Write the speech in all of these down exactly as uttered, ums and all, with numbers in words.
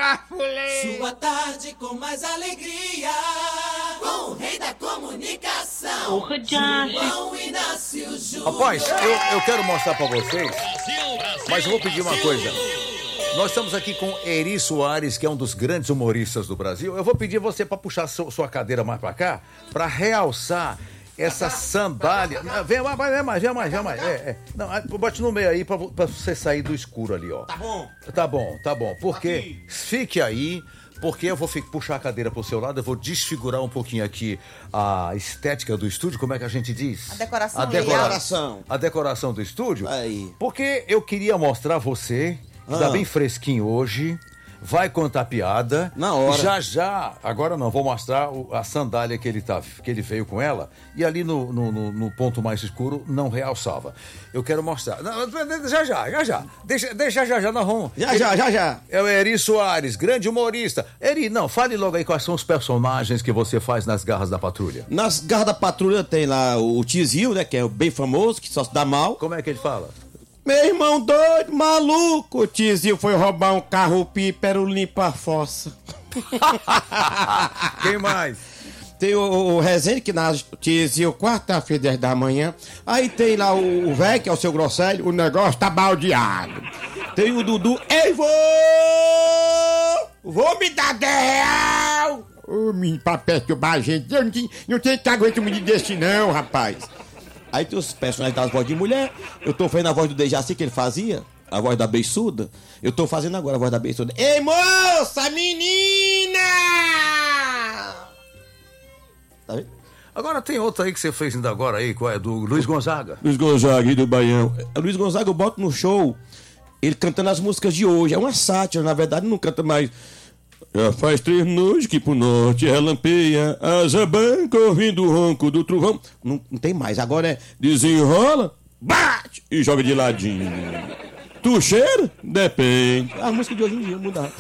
Fulê. Sua tarde com mais alegria, com o rei da comunicação, Porra, Johnny. João Inácio Júnior. Rapaz, eu, eu quero mostrar pra vocês, mas eu vou pedir uma coisa. Nós estamos aqui com Eri Soares, que é um dos grandes humoristas do Brasil. Eu vou pedir você pra puxar su- sua cadeira mais pra cá, pra realçar essa sandália. Não, Vem mais, vem mais, vem mais, vem mais. É, é. Não, ah, bote no meio aí pra, vo- pra você sair do escuro ali, ó. Tá bom. Tá bom, tá bom. Porque fique aí, porque eu vou fi- puxar a cadeira pro seu lado, eu vou desfigurar um pouquinho aqui a estética do estúdio, como é que a gente diz? A decoração A legal. Decoração. A decoração do estúdio. Aí. Porque eu queria mostrar a você, que tá Ah. bem fresquinho hoje, vai contar piada. Na hora. Já, já, agora não, vou mostrar o- a sandália que ele, tá, que ele veio com ela, e ali no, no, no- no ponto mais escuro não realçava. Eu quero mostrar. Não, já, já, já, já. Deixa, deixa já, já, nós vamos. Já, já, já, já. É o Eri Soares, grande humorista. Eri, não, fale logo aí quais são os personagens que você faz nas Garras da Patrulha. Nas garras da patrulha tem lá o Tizil, né? Que é o bem famoso, que só se dá mal. Como é que ele fala? Meu irmão doido, maluco, o Tizil foi roubar um carro pípero limpa a fossa. Quem mais? Tem o, o Rezende, que nasce Tizil quarta-feira, dez da manhã. Aí tem lá o velho, que é o seu Grosselho, o negócio tá baldeado. Tem o Dudu, ei, vô! Vou me dar dez real! Ô, menino, pra perturbar a gente, eu não tenho, não tenho que aguentar um menino desse não, rapaz. Aí tem os personagens das vozes de mulher. Eu tô fazendo a voz do Dejaci que ele fazia, a voz da beiçuda. Eu tô fazendo agora a voz da beiçuda. Ei, moça, menina! Tá vendo? Agora tem outro aí que você fez ainda agora aí, qual é? Do Luiz Gonzaga. Luiz Gonzaga do Baião. O Luiz Gonzaga eu boto no show, ele cantando as músicas de hoje. É uma sátira, na verdade, não canta mais. Já faz três noites que pro norte relampeia, asa branca ouvindo o ronco do trovão. Não, não tem mais, agora é desenrola, bate e joga de ladinho. Tu cheira? Depende. A música de hoje em dia mudar.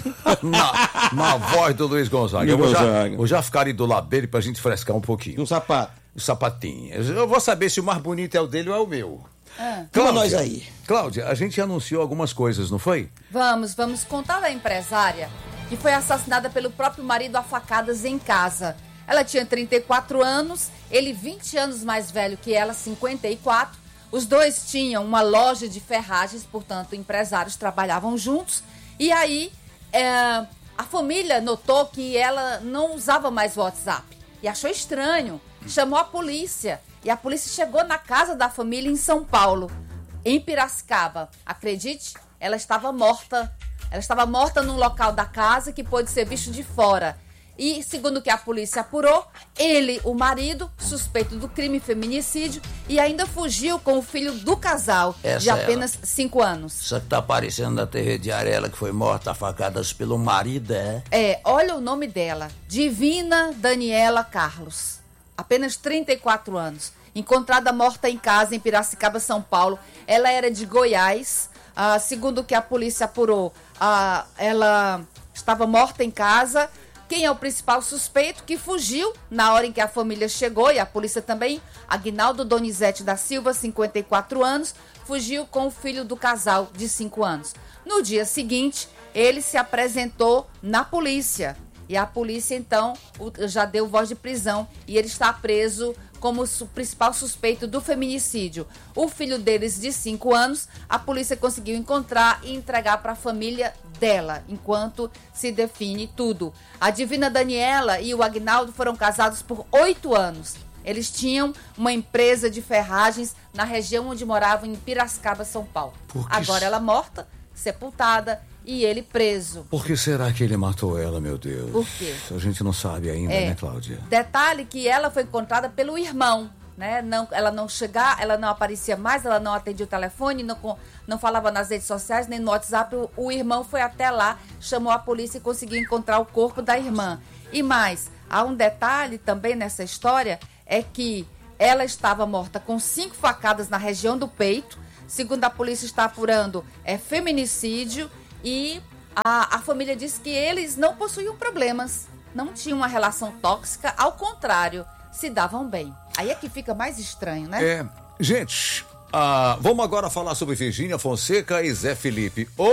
na, na voz do Luiz Gonzaga. Luiz Eu vou já, Gonzaga. vou já ficar ali do lado dele pra gente frescar um pouquinho. Um sapato. O sapatinho. Eu vou saber se o mais bonito é o dele ou é o meu. Ah. Toma nós aí. Cláudia, a gente anunciou algumas coisas, não foi? Vamos, vamos contar da empresária que foi assassinada pelo próprio marido a facadas em casa. Ela tinha trinta e quatro anos, ele vinte anos mais velho que ela, cinquenta e quatro. Os dois tinham uma loja de ferragens, portanto, empresários trabalhavam juntos. E aí, é, a família notou que ela não usava mais WhatsApp e achou estranho. Chamou a polícia e a polícia chegou na casa da família em São Paulo, em Piracicaba. Acredite, ela estava morta. Ela estava morta num local da casa que pôde ser visto de fora. E, segundo o que a polícia apurou, ele, o marido, suspeito do crime feminicídio, e ainda fugiu com o filho do casal, Essa de é apenas cinco anos. Essa que tá aparecendo na T V Diária, ela que foi morta a facadas pelo marido, é? É, olha o nome dela, Divina Daniela Carlos, apenas trinta e quatro anos, encontrada morta em casa em Piracicaba, São Paulo. Ela era de Goiás, ah, segundo o que a polícia apurou, ah, ela estava morta em casa. Quem é o principal suspeito que fugiu na hora em que a família chegou, e a polícia também, Aguinaldo Donizete da Silva, cinquenta e quatro anos, fugiu com o filho do casal de cinco anos. No dia seguinte, ele se apresentou na polícia. E a polícia, então, já deu voz de prisão e ele está preso como o principal suspeito do feminicídio. O filho deles, de cinco anos, a polícia conseguiu encontrar e entregar para a família dela, enquanto se define tudo. A Divina Daniela e o Aguinaldo foram casados por oito anos. Eles tinham uma empresa de ferragens na região onde moravam, em Piracicaba, São Paulo. Por que Agora isso? ela morta, sepultada, e ele preso. Por que será que ele matou ela, meu Deus? Por quê? A gente não sabe ainda, É. né, Cláudia? Detalhe que ela foi encontrada pelo irmão, né? Não, ela não chegava, ela não aparecia mais, ela não atendia o telefone, não, com- não falava nas redes sociais, nem no WhatsApp. O, o irmão foi até lá, chamou a polícia e conseguiu encontrar o corpo da irmã. E mais, há um detalhe também nessa história, é que ela estava morta com cinco facadas na região do peito. Segundo a polícia está apurando, é feminicídio. E a, a família disse que eles não possuíam problemas, não tinham uma relação tóxica, ao contrário, se davam bem. Aí é que fica mais estranho, né? É, gente, ah, vamos agora falar sobre Virgínia Fonseca e Zé Felipe.